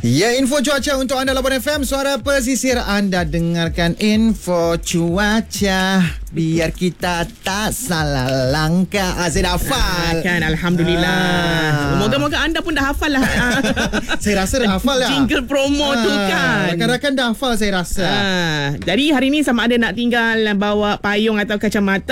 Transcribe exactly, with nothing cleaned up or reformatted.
Ya, info cuaca untuk anda Labuan F M, suara pesisir. Anda dengarkan info cuaca biar kita tak salah langkah. Ah, saya dah hafal. Ah, kan, Alhamdulillah. Ah. Moga-moga anda pun dah hafal lah. Saya rasa dah hafal lah. Jingle promo ah, tu kan. Rakan-rakan dah hafal saya rasa. Ah. Jadi hari ni sama ada nak tinggal bawa payung atau kacamata